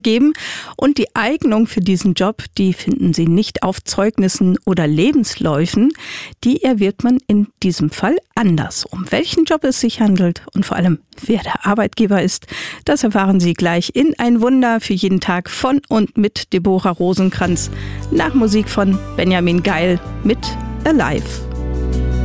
geben. Und die Eignung für diesen Job, die finden Sie nicht auf Zeugnissen oder Lebensläufen. Die erwirbt man in diesem Fall anders. Um welchen Job es sich handelt und vor allem, wer der Arbeitgeber ist, das erfahren Sie gleich in Ein Wunder für jeden Tag von und mit Deborah Rosenkranz nach Musik von Benjamin Geil mit Alive.